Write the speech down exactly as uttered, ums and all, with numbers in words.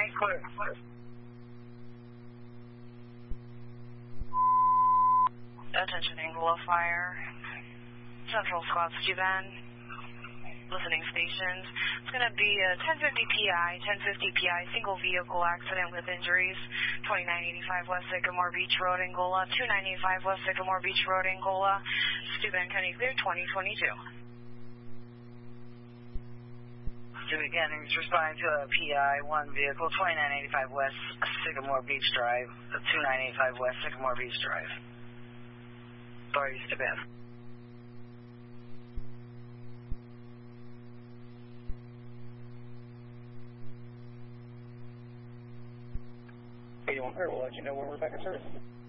County. Clear. Attention, Angola Fire. Central Squad Steven. Listening stations. It's going to be a ten fifty P I, ten fifty P I, single vehicle accident with injuries, twenty-nine eighty-five West Sycamore Beach Road, Angola, twenty-nine eighty-five West Sycamore Beach Road, Angola, Steuben County Clear, twenty twenty-two. Steuben County is responding to a P I, one vehicle, twenty-nine eighty-five West Sycamore Beach Drive, twenty-nine eighty-five West Sycamore Beach Drive. Authority Steuben. eighty-one clear, we'll let you know when we're back in service.